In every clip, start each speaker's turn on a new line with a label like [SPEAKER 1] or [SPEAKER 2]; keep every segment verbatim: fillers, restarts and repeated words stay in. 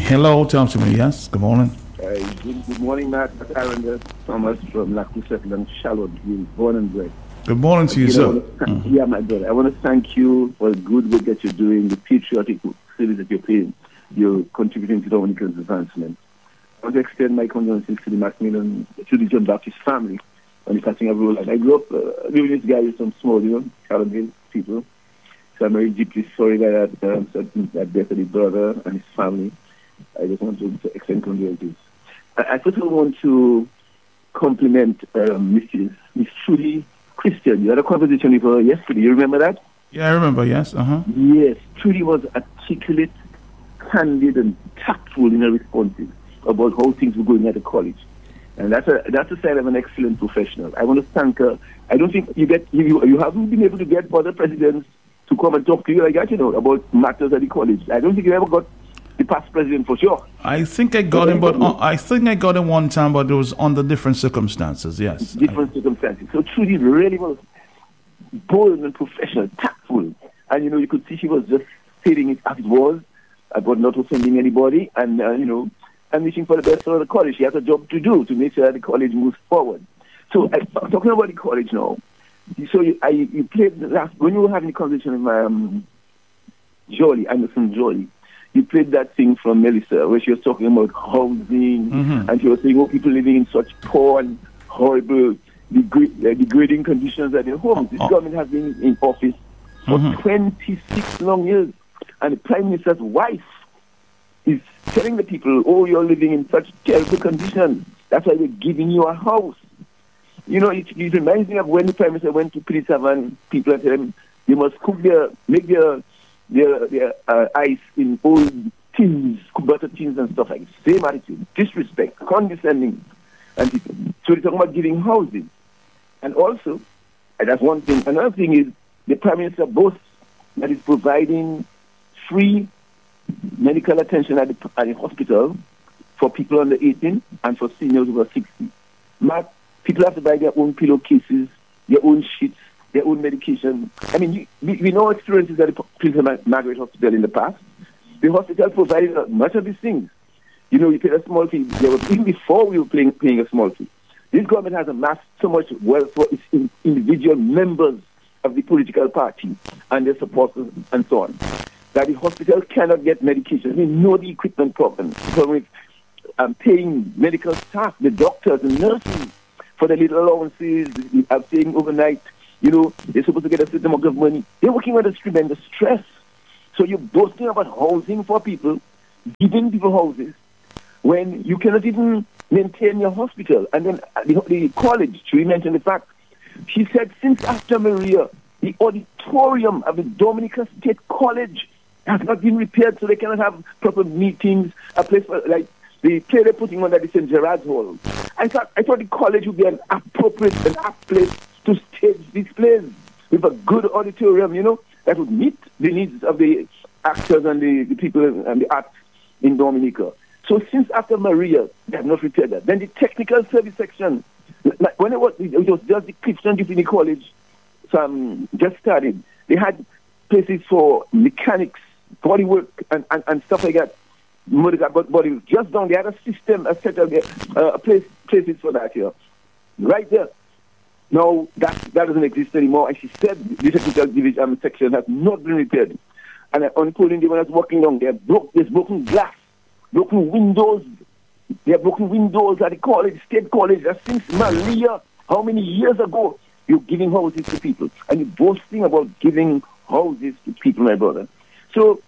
[SPEAKER 1] Hello, talk to me. Yes, good morning.
[SPEAKER 2] Uh, good, good morning, Matt. Aaron Thomas from Lacuset and Charlotte, born and bred.
[SPEAKER 1] Good morning to you,
[SPEAKER 2] you
[SPEAKER 1] sir.
[SPEAKER 2] Know, mm-hmm. Yeah, my brother. I want to thank you for the good work that you're doing, the patriotic service that you're playing. You're contributing to Dominican's advancement. I want to extend my condolences to the Macmillan, to the John Baptist family on the passing of Roland. I grew up uh, living this guy with some small, you know, Caribbean people. So I'm very deeply sorry that um, that death of his brother and his family. I just want to, to extend condolences. I, I first of all want to compliment um, Missus Miss Trudy Christian. You had a conversation with her yesterday. You remember that?
[SPEAKER 1] Yeah, I remember, yes. Uh-huh.
[SPEAKER 2] Yes. Trudy was articulate, candid, and tactful in her responses about how things were going at the college. And that's a that's a sign of an excellent professional. I want to thank her. I don't think you get you you haven't been able to get other presidents to come and talk to you like that, you know, about matters at the college. I don't think you ever got the past president for sure.
[SPEAKER 1] I think I got him, but uh, I think I got him one time, but it was under different circumstances. Yes,
[SPEAKER 2] different I, circumstances. So Trudy really was bold and professional, tactful, and you know you could see she was just stating it as it was, about not offending anybody, and uh, you know, and wishing for the best for the college. She has a job to do to make sure that the college moves forward. So I, talking about the college now. So you, I, you played the last when you were having a conversation with my um, Jolie, Anderson Jolie. You played that thing from Melissa where she was talking about housing, mm-hmm. and she was saying, oh, people living in such poor and horrible, degra- uh, degrading conditions at their homes. This oh. government has been in office for mm-hmm. twenty-six long years, and the Prime Minister's wife is telling the people, oh, you're living in such terrible conditions. That's why we're giving you a house. You know, it, it reminds me of when the Prime Minister went to Pilisavan people and said, you must cook their, make their Their, their uh, ice in old tins, butter tins and stuff like that. Same attitude, disrespect, condescending. And people. So they're talking about giving housing. And also, and that's one thing. Another thing is the Prime Minister boasts that is providing free medical attention at the, at the hospital for people under eighteen and for seniors over sixty. Matt, people have to buy their own pillowcases, their own sheets, their own medication. I mean, you, we, we know experiences at the Princess Margaret Hospital in the past. The hospital provided much of these things. You know, you paid a small fee. There was, even before we were paying, paying a small fee. This government has amassed so much wealth for its in, individual members of the political party and their supporters and so on, that the hospital cannot get medication. We know the equipment problem. So with um, paying medical staff, the doctors and nurses for the little allowances, of staying overnight. You know, they're supposed to get a certain amount of money. They're working under tremendous stress. So you're boasting about housing for people, giving people houses, when you cannot even maintain your hospital. And then the, the college, she mentioned the fact, she said since after Maria, the auditorium of the Dominica State College has not been repaired, so they cannot have proper meetings, a place for, like, the play they're putting on at the Saint Gerard's Hall. I thought, I thought the college would be an appropriate, an apt place to stage these plays with a good auditorium, you know, that would meet the needs of the actors and the, the people and the arts in Dominica. So since after Maria, they have not repaired that. Then the technical service section, like when it was, it was just the Clifton Divinity College, some just started. They had places for mechanics, body work, and, and, and stuff like that. But, but it was just down. They had a system, a set of uh, place, places for that here, right there. No, that that doesn't exist anymore. And she said the technical division um, section has not been repaired. And uh, on polling day when I was walking along, there broke, there's broken glass, broken windows. There are broken windows at the college, state college. That since Maria, how many years ago, you're giving houses to people. And you're boasting about giving houses to people, my brother. So,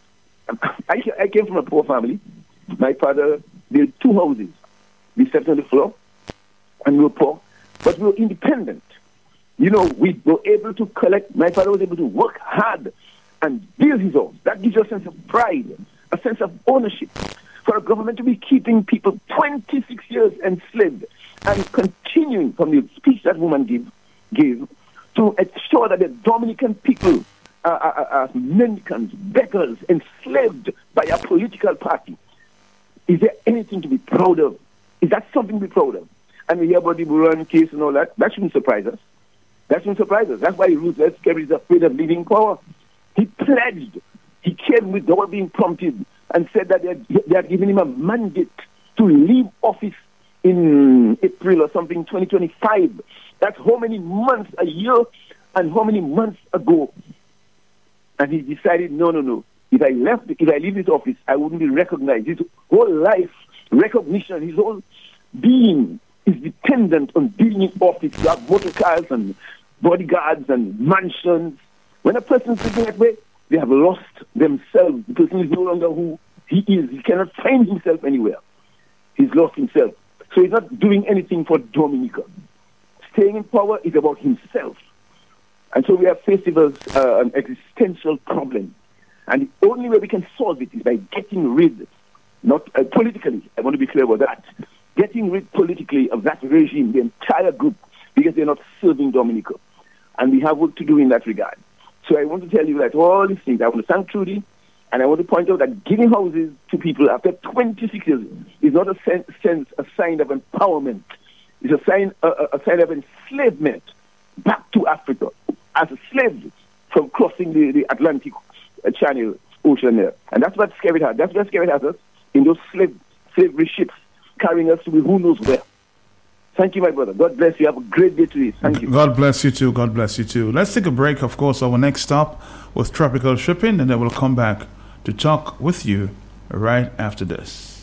[SPEAKER 2] I, I came from a poor family. My father built two houses. We slept on the floor, and we were poor. But we were independent. You know, we were able to collect. My father was able to work hard and build his own. That gives you a sense of pride, a sense of ownership. For a government to be keeping people twenty-six years enslaved and continuing from the speech that woman gave, gave to ensure that the Dominican people are, are, are mendicants, beggars, enslaved by a political party. Is there anything to be proud of? Is that something to be proud of? And we hear about the Buran case and all that. That shouldn't surprise us. That shouldn't surprise us. That's why Ruth Lescary is afraid of leaving power. He pledged He came without being prompted and said that they had, they had given him a mandate to leave office in April or something, twenty twenty-five. That's how many months, a year, and how many months ago. And he decided, no, no, no. If I left, if I leave this office, I wouldn't be recognized. His whole life, recognition, his whole being is dependent on being in office. You have motor cars and bodyguards and mansions. When a person is thinking that way, they have lost themselves. The person is no longer who he is. He cannot find himself anywhere. He's lost himself. So he's not doing anything for Dominica. Staying in power is about himself. And so we are faced with uh, an existential problem. And the only way we can solve it is by getting rid, not uh, politically, I want to be clear about that, getting rid politically of that regime, the entire group, because they're not serving Dominica. And we have work to do in that regard. So I want to tell you that all these things, I want to thank Trudy, and I want to point out that giving houses to people after twenty-six years is not a sen- sense, a sign of empowerment. It's a sign, a, a sign of enslavement back to Africa as a slave from crossing the, the Atlantic Channel Ocean there. And that's what Skerrit had. That's where Skerrit has us, in those slave, slavery ships carrying us to who knows where. Thank you, my brother. God bless you. Have a great day today. Thank you.
[SPEAKER 1] God bless you too. God bless you too. Let's take a break, of course, our next stop with Tropical Shipping, and then we'll come back to talk with you right after this.